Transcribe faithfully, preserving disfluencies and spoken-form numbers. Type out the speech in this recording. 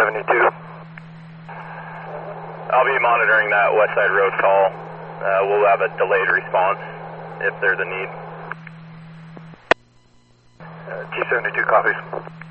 seventy-two. I'll be monitoring that West Side Road call. Uh, we'll have a delayed response if there's a need. Uh, T seventy-two copies.